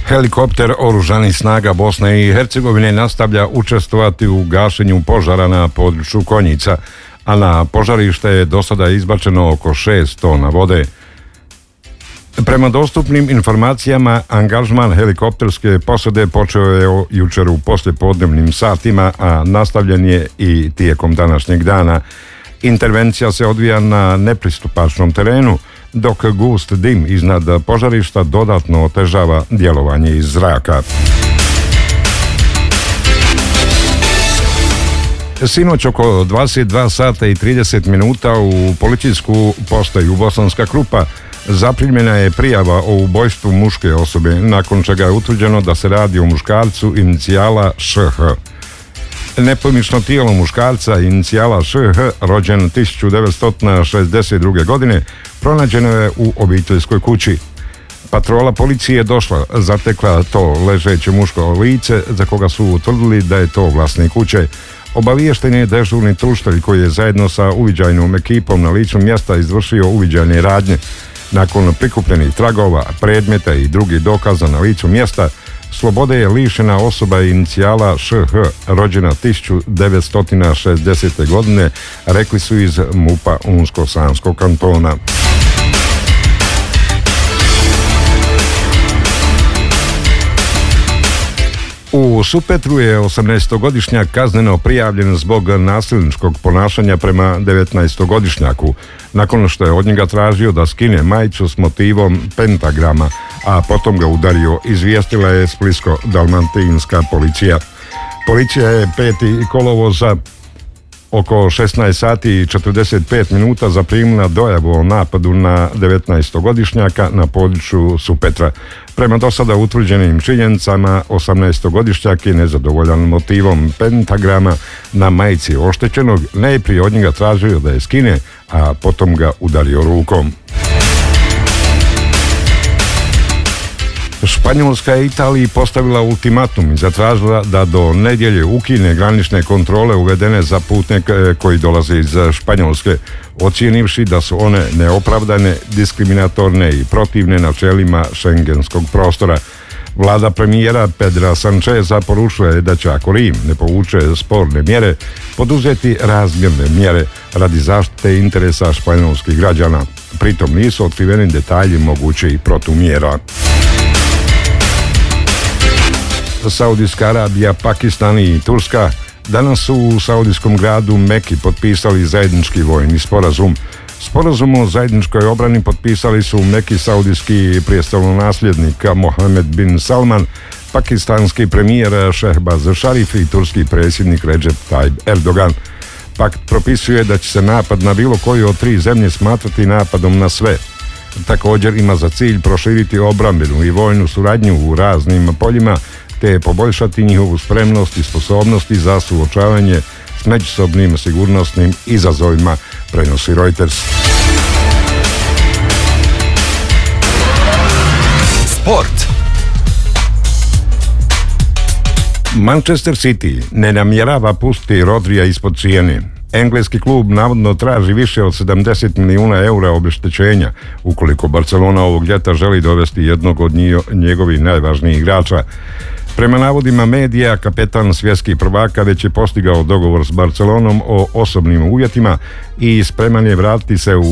Helikopter oružanih snaga Bosne i Hercegovine nastavlja učestvovati u gašenju požara na području Konjica, a na požarište je do sada izbačeno oko 6 tona vode. Prema dostupnim informacijama, angažman helikopterske posade počeo je jučer u poslijepodnevnim satima, a nastavljen je i tijekom današnjeg dana. Intervencija se odvija na nepristupačnom terenu, dok gust dim iznad požarišta dodatno otežava djelovanje iz zraka. Sinoć oko 22 sata i 30 minuta u policijsku postaju Bosanska Krupa zaprimljena je prijava o ubojstvu muške osobe, nakon čega je utvrđeno da se radi o muškarcu inicijala ŠH. Nepomično tijelo muškarca inicijala ŠH, rođen 1962. godine, pronađeno je u obiteljskoj kući. Patrola policije je došla, zatekla to ležeće muško lice za koga su utvrdili da je to vlasnik kuće. Obaviješten je dežurni tužitelj koji je zajedno sa uviđajnom ekipom na licu mjesta izvršio uviđajne radnje. Nakon prikupljenih tragova, predmeta i drugih dokaza na licu mjesta, slobode je lišena osoba inicijala ŠH, rođena 1960. godine, rekli su iz MUP-a Unsko-Sanskog kantona. U Supetru je 18-godišnjak kazneno prijavljen zbog nasilničkog ponašanja prema 19-godišnjaku, nakon što je od njega tražio da skine majicu s motivom pentagrama, a potom ga udario, izvijestila je Splitsko-dalmatinska policija. Policija je 5. kolovoza oko 16 sati i 45 minuta zaprimila dojavu o napadu na 19-godišnjaka na području Supetra. Prema do sada utvrđenim činjenicama, 18-godišnjak je nezadovoljan motivom pentagrama na majici oštećenog, najprije od njega tražio da je skine, a potom ga udario rukom. Španjolska je Italiji postavila ultimatum i zatražila da do nedjelje ukine granične kontrole uvedene za putnike koji dolaze iz Španjolske, ocijenivši da su one neopravdane, diskriminatorne i protivne načelima šengenskog prostora. Vlada premijera Pedra Sancheza poručuje je da će, ako Rim ne povuče sporne mjere, poduzeti razmjerne mjere radi zaštite interesa španjolskih građana. Pritom nisu otkriveni detalji mogućih protumjera. Saudijska Arabija, Pakistan i Turska danas su u saudijskom gradu Meki potpisali zajednički vojni sporazum. Sporazum o zajedničkoj obrani potpisali su u Meki saudijski prestolonasljednik Mohamed bin Salman, pakistanski premijer Šehbaz Šarif i turski predsjednik Recep Tayyip Erdogan. Pakt propisuje da će se napad na bilo koju od tri zemlje smatrati napadom na sve. Također ima za cilj proširiti obrambenu i vojnu suradnju u raznim poljima, te poboljšati njihovu spremnost i sposobnosti za suočavanje s međusobnim sigurnosnim izazovima, prenosi Reuters. Sport. Manchester City ne namjerava pustiti Rodrija ispod cijene. Engleski klub navodno traži više od 70 milijuna eura obeštećenja ukoliko Barcelona ovog ljeta želi dovesti jednog od njegovih najvažnijih igrača. Prema navodima medija, kapetan svjetskih prvaka već je postigao dogovor s Barcelonom o osobnim uvjetima i spreman je vratiti se u